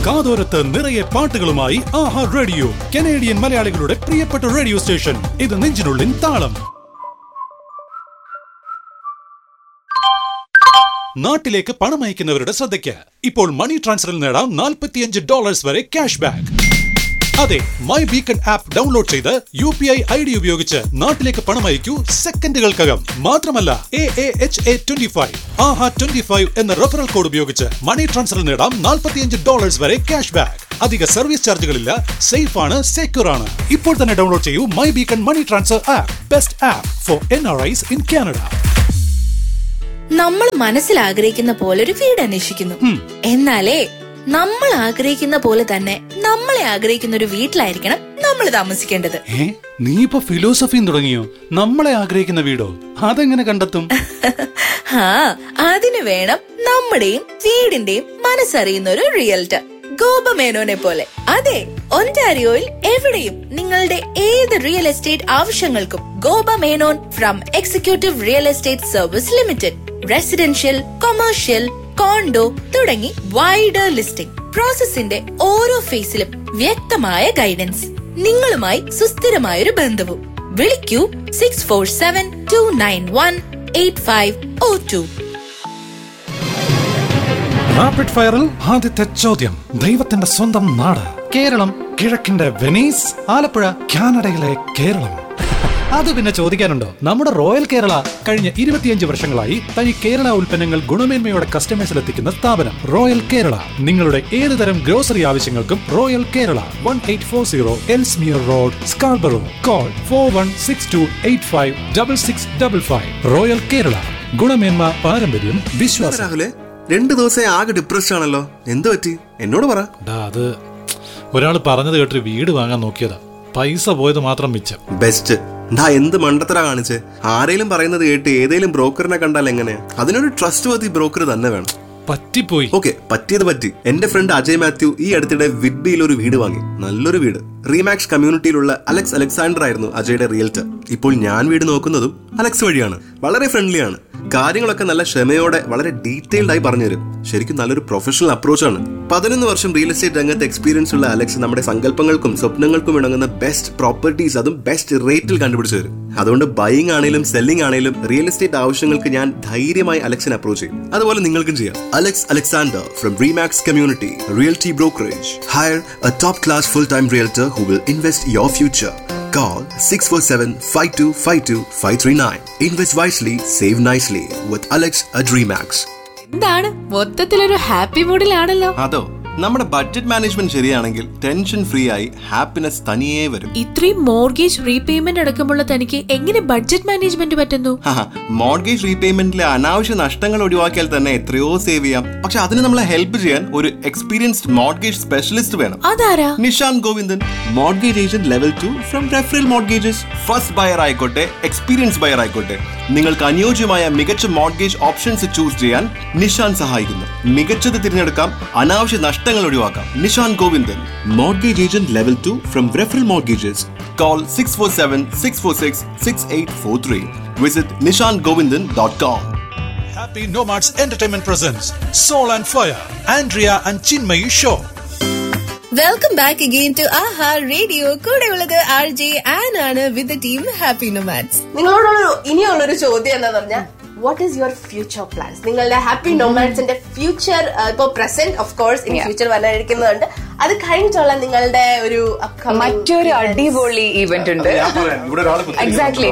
കാതോരത്ത് നിറയെ പാട്ടുകളുമായി ആഹാ radio, Canadian മലയാളികളുടെ പ്രിയപ്പെട്ട റേഡിയോ സ്റ്റേഷൻ. ഇത് നെഞ്ചിനുള്ളിൻ താളം. നാട്ടിലേക്ക് പണം അയക്കുന്നവരുടെ ശ്രദ്ധയ്ക്ക് ഇപ്പോൾ മണി ട്രാൻസ്ഫറിൽ നേടാം $45 വരെ ക്യാഷ് ബാക്ക്. അതെ, മൈ ബീക്കൺ ആപ്പ് ഡൗൺലോഡ് ചെയ്ത് UPI ID ഉപയോഗിച്ച് നാട്ടിലേക്ക് പണം അയക്കൂ സെക്കൻഡുകൾക്കകം. മാത്രമല്ല AAHA25 AHA25 എന്ന റെഫറൽ കോഡ് ഉപയോഗിച്ച് മണി ട്രാൻസ്ഫറിൽ നേടാം $45 വരെ ക്യാഷ് ബാക്ക്. അധിക സർവീസ് ചാർജുകളില്ല, സേഫ് ആണ്, സെക്യൂർ ആണ്. ഇപ്പോൾ തന്നെ ഡൗൺലോഡ് ചെയ്യൂ my beacon money transfer app. Best app four NRIs in Canada. നമ്മൾ മനസ്സിൽ ആഗ്രഹിക്കുന്ന പോലെ ഒരു വീട് അന്വേഷിക്കുന്നു. എന്നാലേ നമ്മൾ ആഗ്രഹിക്കുന്ന പോലെ തന്നെ നമ്മളെ ആഗ്രഹിക്കുന്ന ഒരു വീട്ടിലായിരിക്കണം നമ്മൾ താമസിക്കേണ്ടത്. നീ ഇപ്പൊ ഫിലോസഫിയും തുടങ്ങിയോ? നമ്മളെ ആഗ്രഹിക്കുന്ന വീടോ? അതെങ്ങനെ കണ്ടെത്തും? അതിന് വേണം നമ്മുടെയും വീടിന്റെയും മനസ്സറിയുന്ന ഒരു റിയൽറ്റർ, ഗോപ മേനോനെ പോലെ. അതെ, ഒന്റാരിയോയിൽ എവിടെയും നിങ്ങളുടെ ഏത് റിയൽ എസ്റ്റേറ്റ് ആവശ്യങ്ങൾക്കും ഗോപ Menon from executive real estate service limited. Residential, commercial, condo തുടങ്ങി വൈഡർ ലിസ്റ്റിംഗ്. പ്രോസസിന്റെ ഓരോ ഫേസിലും വ്യക്തമായ ഗൈഡൻസ്. നിങ്ങളുമായി സുസ്ഥിരമായൊരു ബന്ധവും. വിളിക്കൂ 6472918502. റാപ്പിഡ് ഫയറിൽ ആദ്യത്തെ ചോദ്യം. ദൈവത്തിന്റെ സ്വന്തം നാട് കേരളം, കിഴക്കിന്റെ വെനീസ്, ആലപ്പുഴ കാനഡയിലെ കേരളം. അത് പിന്നെ ചോദിക്കാനുണ്ടോ? നമ്മുടെ റോയൽ കേരള കഴിഞ്ഞ 25 വർഷങ്ങളായി തനി കേരള ഉൽപ്പന്നങ്ങൾ ഗുണമേന്മയോടെ കസ്റ്റമേഴ്സിലെത്തിക്കുന്ന സ്ഥാപനം റോയൽ കേരള. നിങ്ങളുടെ ഏതുതരം ഗ്രോസറി ആവശ്യങ്ങൾക്കും royal Kerala, 1840 Ellesmere road, Scarborough. Call 4162856655. Royal Kerala, ഗുണമേന്മ, പാരമ്പര്യം, വിശ്വാസം. രാഹുലെ, 2 ദിവസം ആകെ ഡിപ്രഷൻ ആണല്ലോ. എന്ത് പറ്റി? എന്നോട് പറ. അത് ഒരാൾ പറഞ്ഞത് കേട്ടൊരു വീട് വാങ്ങാൻ നോക്കിയതാ. പൈസ പോയത് മാത്രം മിച്ചം. ബെസ്റ്റ്. എന്ത് മണ്ടത്തര കാണിച്ച്? ആരെങ്കിലും പറയുന്നത് കേട്ട് ഏതെങ്കിലും ബ്രോക്കറിനെ കണ്ടാൽ എങ്ങനെ? അതിനൊരു ട്രസ്റ്റ് വർത്തി ബ്രോക്കർ തന്നെ വേണം. പറ്റിപ്പോയി. ഓക്കെ, പറ്റിയത് പറ്റി. എന്റെ ഫ്രണ്ട് അജയ് മാത്യു ഈ അടുത്തിടെ വിഡ്ബിയിൽ ഒരു വീട് വാങ്ങി. നല്ലൊരു വീട്. റീമാക്സ് കമ്മ്യൂണിറ്റിയിലുള്ള അലക്സാണ്ടർ ആയിരുന്നു അജയുടെ റിയൽറ്റർ. ഇപ്പോൾ ഞാൻ വീട് നോക്കുന്നതും അലക്സ് വഴിയാണ്. വളരെ ഫ്രണ്ട്ലി ആണ്. കാര്യങ്ങളൊക്കെ നല്ല ക്ഷമയോടെ വളരെ ഡീറ്റെയിൽഡ് ആയി പറഞ്ഞുതരും. ശരിക്കും നല്ലൊരു പ്രൊഫഷണൽ അപ്രോച്ചാണ്. 11 വർഷം റിയൽ എസ്റ്റേറ്റ് രംഗത്ത് എക്സ്പീരിയൻസ് ഉള്ള അലക്സ് നമ്മുടെ സങ്കല്പങ്ങൾക്കും സ്വപ്നങ്ങൾക്കും ഇണങ്ങുന്ന ബെസ്റ്റ് പ്രോപ്പർട്ടീസ്, അതും ബെസ്റ്റ് റേറ്റിൽ കണ്ടുപിടിച്ചു തരും. അതുകൊണ്ട് ബൈയിങ് ആണെങ്കിലും സെല്ലിംഗ് ആണെങ്കിലും റിയൽ എസ്റ്റേറ്റ് ആവശ്യങ്ങൾക്ക് ഞാൻ ധൈര്യമായി അലക്സിനെ അപ്രോച്ച് ചെയ്യും. അതുപോലെ നിങ്ങൾക്കും ചെയ്യാം. Alexander from Remax Community Realty Brokerage. Hire a top-class full-time realtor who will invest your future. Call 647-5252-539. Invest wisely, save nicely with Alex at Remax. എന്താണ് മൊത്തത്തിലൊരു ഹാപ്പി മൂഡിലാണല്ലോ? അതോ, നമ്മുടെ ബഡ്ജറ്റ് മാനേജ്മെന്റ് ശരിയാണെങ്കിൽ ടെൻഷൻ ഫ്രീ ആയി ഹാപ്പിനെസ് തനിയേ വരും. ഇത്രയും mortgage repayment അടക്കമുള്ള തനിക്ക് എങ്ങനെ ബഡ്ജറ്റ് മാനേജ്മെന്റ് പറ്റുന്നു? മോർഗേജ് റീപേയ്മെന്റിലെ അനാവശ്യ നഷ്ടങ്ങൾ ഒഴിവാക്കിയാൽ തന്നെ എത്രയോ സേവ് ചെയ്യാം. പക്ഷെ അതിന് നമ്മളെ ഹെൽപ്പ് ചെയ്യാൻ ഒരു എക്സ്പീരിയൻസ്ഡ് മോർഗേജ് സ്പെഷ്യലിസ്റ്റ് വേണം. അതാരാ? Nishan Govindan, mortgage agent level 2 from referral mortgages. First buyer ആയിക്കോട്ടെ, എക്സ്പീരിയൻസ് ബയർ ആയിക്കോട്ടെ, നിങ്ങൾക്ക് അനുയോജ്യമായ മികച്ച മോർഗേജ് ഓപ്ഷൻസ് ചൂസ് ചെയ്യാൻ നിഷാൻ സഹായിക്കുന്നു. മികച്ചത് തിരഞ്ഞെടുക്കാം, അനാവശ്യ നഷ്ടങ്ങൾ ഒഴിവാക്കാം. Nishan Govindan, mortgage agent level 2 from referral mortgages. Call 647-646-6843. Visit nishangovindan.com. Happy Nomads Entertainment presents Soul and Fire, Andrea and Chinmayi Show. Welcome back again to Aaha radio. കൂടെയുള്ളത് RJ ആൻ ആണ് with the team happy nomads. നിങ്ങളോടുള്ള ഇനിയുള്ളൊരു ചോദ്യം എന്താന്ന് പറഞ്ഞാൽ, what is your future plans? നിങ്ങളുടെ happy നോമാഡ്സിന്റെ future, ഇപ്പൊ present of course, ഇനി future വരാനിരിക്കുന്നുണ്ട്. അത് കഴിഞ്ഞിട്ടുള്ള നിങ്ങളുടെ ഒരു മറ്റൊരു അടിപൊളി ഇവന്റ് ഉണ്ട്. എക്സാക്ട്ലി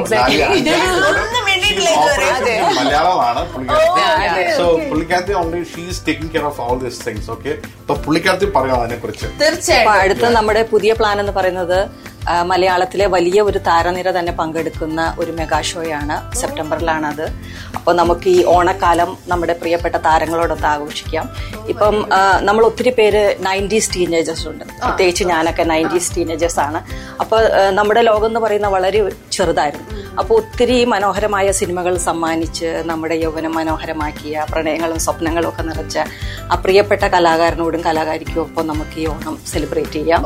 മലയാളമാണ് പുള്ളിക്കാരത്തി. Only she is taking care of all these things. Okay, അപ്പൊ പുള്ളിക്കാരത്തി പറയാം അതിനെ കുറിച്ച്. തീർച്ചയായും. അടുത്ത നമ്മുടെ പുതിയ പ്ലാൻ എന്ന് പറയുന്നത് മലയാളത്തിലെ വലിയ ഒരു താരനിര തന്നെ പങ്കെടുക്കുന്ന ഒരു മെഗാ ഷോയാണ്. സെപ്റ്റംബറിലാണത്. അപ്പോൾ നമുക്ക് ഈ ഓണക്കാലം നമ്മുടെ പ്രിയപ്പെട്ട താരങ്ങളോടൊത്ത് ആഘോഷിക്കാം. ഇപ്പം നമ്മൾ ഒത്തിരി പേര് 90s ടീനേജേഴ്സ് ഉണ്ട്. പ്രത്യേകിച്ച് ഞാനൊക്കെ 90s ടീനേജേഴ്സ് ആണ്. അപ്പോൾ നമ്മുടെ ലോകം എന്ന് പറയുന്ന വളരെ ചെറുതായിരുന്നു. അപ്പോൾ ഒത്തിരി മനോഹരമായ സിനിമകൾ സമ്മാനിച്ച് നമ്മുടെ യൗവനം മനോഹരമാക്കിയ, പ്രണയങ്ങളും സ്വപ്നങ്ങളും ഒക്കെ നിറച്ച ആ പ്രിയപ്പെട്ട കലാകാരനോടും കലാകാരിക്കും ഒപ്പം നമുക്ക് ഈ ഓണം സെലിബ്രേറ്റ് ചെയ്യാം.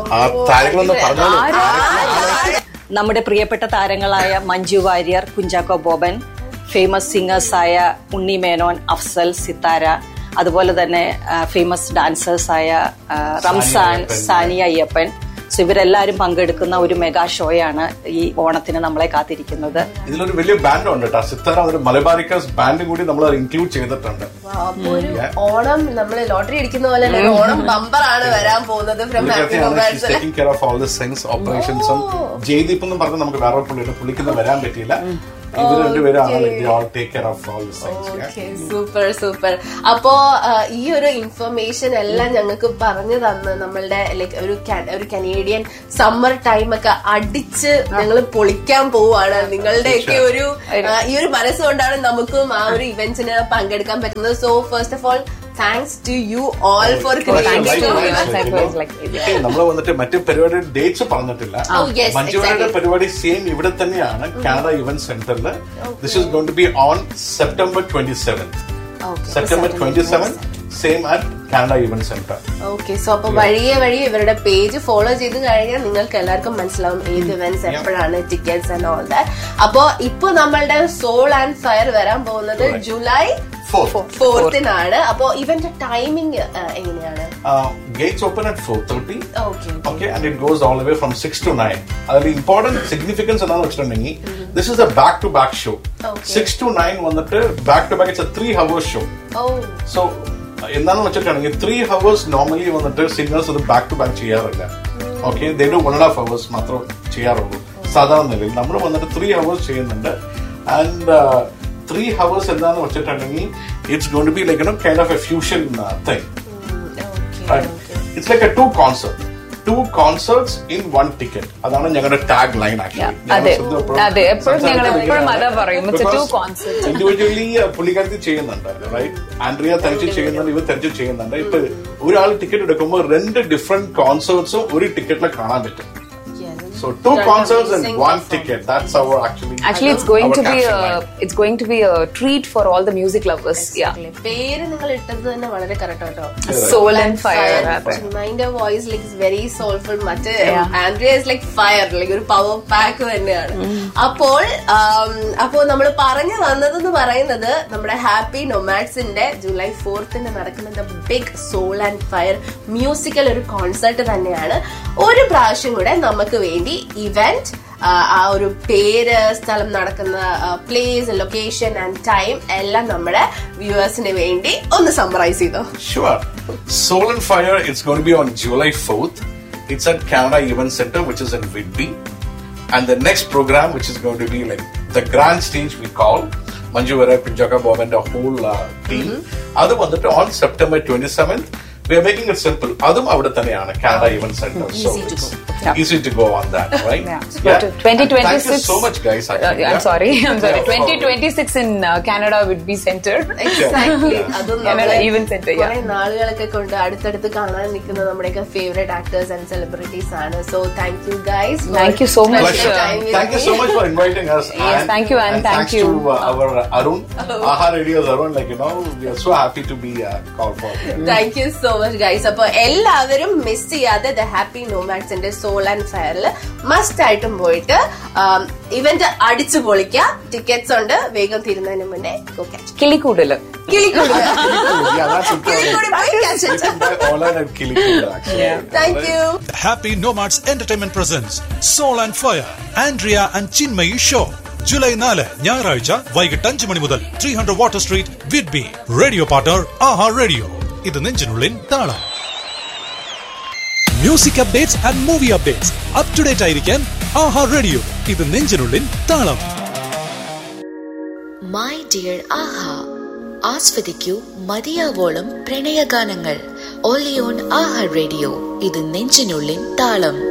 നമ്മുടെ പ്രിയപ്പെട്ട താരങ്ങളായ മഞ്ജു വാര്യർ, കുഞ്ചാക്കോ ബോബൻ, ഫേമസ് സിംഗേഴ്സായ ഉണ്ണി മേനോൻ, അഫ്സൽ, സിത്താര, അതുപോലെ തന്നെ ഫേമസ് ഡാൻസേഴ്സായ റംസാൻ, സാനിയ അയ്യപ്പൻ. സോ ഇവരെല്ലാരും പങ്കെടുക്കുന്ന ഒരു മെഗാ ഷോയാണ് ഈ ഓണത്തിന് നമ്മളെ കാത്തിരിക്കുന്നത്. ഇതിലൊരു വലിയ ബാൻഡ് ഉണ്ട് കേട്ടോ, സിത്താര, ഒരു മലബാരിക്കേഴ്സ് ബാൻഡും കൂടി നമ്മൾ ഇൻക്ലൂഡ് ചെയ്തിട്ടുണ്ട്. ഓണം നമ്മള് ലോട്ടറി അടിക്കുന്ന പോലെ ഓണം ബമ്പർ ആണ് വരാൻ പോകുന്നത്. ഓപ്പറേഷൻസും ജയ്ദീപ് എന്നും പറഞ്ഞ് നമുക്ക് വേറെ പുള്ളിക്കൊന്നും വരാൻ പറ്റിയില്ല. ഇവർ രണ്ടുപേരും സൂപ്പർ സൂപ്പർ. അപ്പോ ഈ ഒരു ഇൻഫർമേഷൻ എല്ലാം ഞങ്ങൾക്ക് പറഞ്ഞു തന്ന് നമ്മളുടെ ലൈക്ക് ഒരു കനേഡിയൻ സമ്മർ ടൈം ഒക്കെ അടിച്ച് ഞങ്ങൾ പൊളിക്കാൻ പോവാണ്. നിങ്ങളുടെയൊക്കെ ഒരു ഈ ഒരു മനസ്സുകൊണ്ടാണ് നമുക്കും ആ ഒരു ഇവന്റ്സിന് പങ്കെടുക്കാൻ പറ്റുന്നത്. So first of all thanks to you all for നമ്മള് വന്നിട്ട് മറ്റു പരിപാടിയുടെ ഡേറ്റ്സ് പറഞ്ഞിട്ടില്ല. മഞ്ജുവാരുടെ പരിപാടി സെയിം ഇവിടെ തന്നെയാണ്, കാനഡ ഇവന്റ് സെന്ററിൽ. This is going to B on September 27th. September 27th same at Canada event centre. Okay, so അപ്പൊ വഴിയെ ഇവരുടെ പേജ് ഫോളോ ചെയ്ത് കഴിഞ്ഞാൽ നിങ്ങൾക്ക് എല്ലാവർക്കും മനസ്സിലാവും ഏത് ഇവന്റ്സ് എപ്പോഴാണ്, ടിക്കറ്റ്സ് ആൻഡ് ഓൾ ദാറ്റ്. അപ്പൊ ഇപ്പൊ നമ്മളുടെ സോൾ ആൻഡ് ഫയർ വരാൻ പോകുന്നത് ജൂലൈ 4th-നാണ്. അപ്പൊ ഇവന്റ് ടൈമിംഗ് എങ്ങനെയാണ്? Gates open at 4:30. Okay, and it goes all the way from 6 to 9. അതിൽ ഇമ്പോർട്ടന്റ് സിഗ്നിഫിക്കൻസ് എന്താണെന്ന് വെച്ചിട്ടുണ്ടെങ്കിൽ this is a back to back show. 6 to 9 വന്നിട്ട് back to back, it's a 3 hours show. So എന്താണെന്ന് വെച്ചിട്ടുണ്ടെങ്കിൽ 3 hours normally വന്നിട്ട് singers അത് back to back ചെയ്യാറില്ല. Okay, they do 1.5 hours മാത്രം ചെയ്യാറുള്ളൂ സാധാരണ നിലയിൽ. നമ്മൾ വന്നിട്ട് 3 hours ചെയ്യുന്നുണ്ട്. ആൻഡ് 3 hours എന്താണെന്ന് വെച്ചിട്ടുണ്ടെങ്കിൽ it's going to be like, you know, kind of a fusion thing. Right? It's like a two concerts in one ticket. അതാണ് ഞങ്ങളുടെ ടാഗ് ലൈൻ. ഇൻഡിവിജ്വലി പുള്ളിക്കാരത്തി ചെയ്യുന്നുണ്ട്, റൈറ്റ്? ആൻഡ്രിയ തനിച്ച് ചെയ്യുന്നുണ്ട്, ഇവർ തനിച്ച് ചെയ്യുന്നുണ്ട്. ഇപ്പൊ ഒരാൾ ടിക്കറ്റ് എടുക്കുമ്പോൾ 2 ഡിഫറെന്റ് കോൺസേർട്സും ഒരു ടിക്കറ്റിൽ കാണാൻ പറ്റും. So 2 concerts and 1 ticket. That's our actually it's going to be a treat for all the music lovers. Exactly. പേര് നിങ്ങൾ ഇട്ടത് തന്നെ വളരെ കറക്റ്റ് ആട്ടോ. Soul and fire. Mine voice like is very soulful. മറ്റേ Andrea is like fire, like ഒരു power pack തന്നെയാണ്. അപ്പോൾ നമ്മൾ പറഞ്ഞു വന്നതെന്ന് പറയുന്നത് നമ്മുടെ ഹാപ്പി നൊമാഡ്സിന്റെ ജൂലൈ 4th നടക്കുന്ന big soul and fire musical ഒരു കോൺസെർട്ട് തന്നെയാണ്. ഒരു പ്രാവശ്യം കൂടെ നമുക്ക് വേണ്ടി ഇവന്റ്, ആ ഒരു പേര്, സ്ഥലം, നടക്കുന്ന പ്ലേസ്, ലൊക്കേഷൻ ആൻഡ് ടൈം എല്ലാം നമ്മുടെ വ്യൂവേഴ്സിന് വേണ്ടി ഒന്ന് സമ്മറൈസ് ചെയ്തോ. Sure. Soul and Fire, it's going to be on July 4th. It's at Canada Event Center, which is in Whitby. And the next program, which is going to be like the grand stage we call, Manju Varai, Pinjaka Bob and the whole team. Adu vandu on September 27th. We are making it simple. Adum avada thaneyana Canada Event Center. Easy to go on that, right? Yeah. 2026. Thank you so much, guys. I'm sorry. 2026 in Canada would be centered. Exactly. Canada Event Center. കുറെ നാളുകളൊക്കെ കൊണ്ട് അടുത്തടുത്ത് കാണാൻ നിൽക്കുന്ന നമ്മുടെയൊക്കെ favourite actors and celebrities ആണ്. So thank you guys. Thank you so much. Thank you so much for inviting us. Yes, thank you and thank you to our Arun, Aha Radio's Arun. Like, you know, we are so happy to be called for. Thank you so much, guys. അപ്പൊ എല്ലാവരും miss ചെയ്യാതെ the happy നോമാഡ്സിന്റെ soul and ഫയറിൽ must ആയിട്ടും പോയിട്ട് event അടിച്ചു പൊളിക്കുക. Tickets ഉണ്ട്, വേഗം തീരുന്നതിന് മുന്നേ കിളിക്കൂടല്. Thank you. The Happy Nomads Entertainment presents Soul and Fire, Andrea and Chinmayi Show. July 4 ഞായറാഴ്ച വൈകിട്ട് 5 മണി മുതൽ 300 water street, Whidbey. Radio partner ആഹാ റേഡിയോ. ഇത് നെഞ്ചിനുള്ളിൻ താളം. Music updates and movie updates up to date ആയിരിക്കാൻ ആഹാ റേഡിയോ. ഇത് നെഞ്ചിനുള്ളിൻ താളം. മൈ ഡിയർ ആഹാ, ആസ്വദിക്കൂ മതിയാവോളം പ്രണയഗാനങ്ങൾ. Only on Aaha radio. ഇത് നെഞ്ചിനുള്ളിൻ താളം.